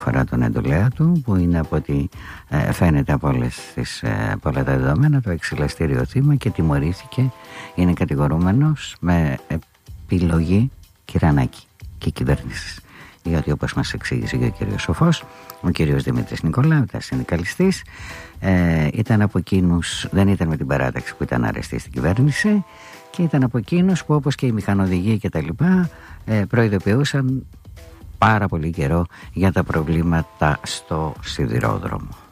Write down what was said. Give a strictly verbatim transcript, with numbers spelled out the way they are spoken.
αφορά τον εντολέα του, που είναι από ό,τι ε, φαίνεται από, όλες τις, ε, από όλα τα δεδομένα το εξελαστήριο θύμα και τιμωρήθηκε, είναι κατηγορούμενος με επιλογή Κυρανάκη και κυβέρνησης. Διότι όπως μας εξήγησε και ο κύριος Σοφός, ο κύριος Δημήτρης Νικολάου, ήταν συνδικαλιστής, ε, ήταν από εκείνους, δεν ήταν με την παράταξη που ήταν αρεστή στην κυβέρνηση, και ήταν από εκείνους που, όπως και οι μηχανοδηγοί και τα λοιπά, ε, προειδοποιούσαν πάρα πολύ καιρό για τα προβλήματα στο σιδηρόδρομο.